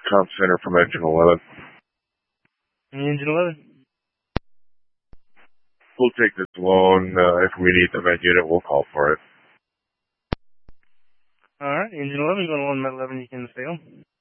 Comp Center from Engine 11. Engine 11. We'll take this loan. If we need the med unit, we'll call for it. All right, Engine 11, going to loan Med 11, you can stay on.